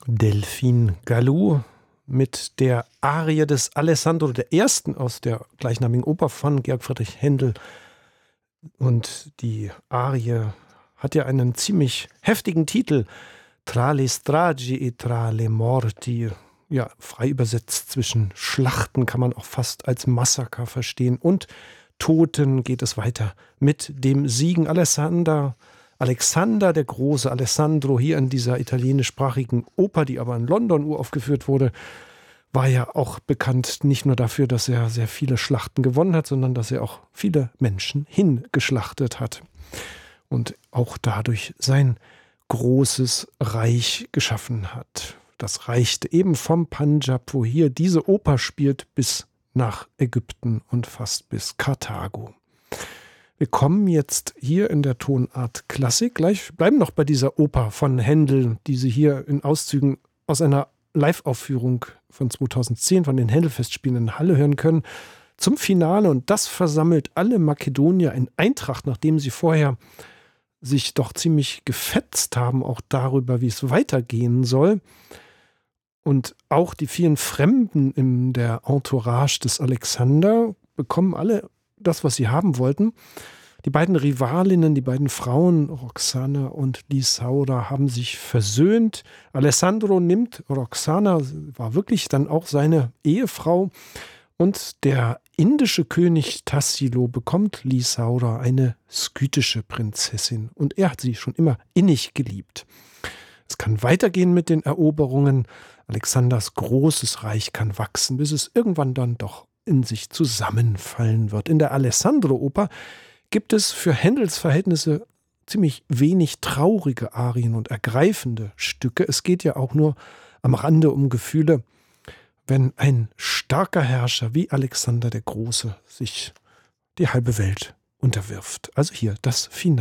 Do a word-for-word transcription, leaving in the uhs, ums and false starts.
Delphine Gallou mit der Arie des Alessandro der Ersten aus der gleichnamigen Oper von Georg Friedrich Händel. Und die Arie hat ja einen ziemlich heftigen Titel. Tra le stragi e tra le morti. Ja, frei übersetzt zwischen Schlachten kann man auch fast als Massaker verstehen. Und Toten geht es weiter mit dem Siegen Alexander. Alexander der Große, Alessandro, hier in dieser italienischsprachigen Oper, die aber in London uraufgeführt wurde, war ja auch bekannt nicht nur dafür, dass er sehr viele Schlachten gewonnen hat, sondern dass er auch viele Menschen hingeschlachtet hat und auch dadurch sein großes Reich geschaffen hat. Das reichte eben vom Pandschab, wo hier diese Oper spielt, bis nach Ägypten und fast bis Karthago. Wir kommen jetzt hier in der Tonart Klassik, gleich bleiben noch bei dieser Oper von Händel, die Sie hier in Auszügen aus einer Live-Aufführung von zweitausendzehn von den Händel-Festspielen in Halle hören können, zum Finale. Und das versammelt alle Makedonier in Eintracht, nachdem sie vorher sich doch ziemlich gefetzt haben, auch darüber, wie es weitergehen soll. Und auch die vielen Fremden in der Entourage des Alexander bekommen alle das, was sie haben wollten. Die beiden Rivalinnen, die beiden Frauen, Roxana und Lysaura, haben sich versöhnt. Alessandro nimmt Roxana, war wirklich dann auch seine Ehefrau. Und der indische König Tassilo bekommt Lysaura, eine skythische Prinzessin. Und er hat sie schon immer innig geliebt. Es kann weitergehen mit den Eroberungen. Alexanders großes Reich kann wachsen, bis es irgendwann dann doch in sich zusammenfallen wird. In der Alessandro-Oper gibt es für Händels Verhältnisse ziemlich wenig traurige Arien und ergreifende Stücke. Es geht ja auch nur am Rande um Gefühle, wenn ein starker Herrscher wie Alexander der Große sich die halbe Welt unterwirft. Also hier das Finale.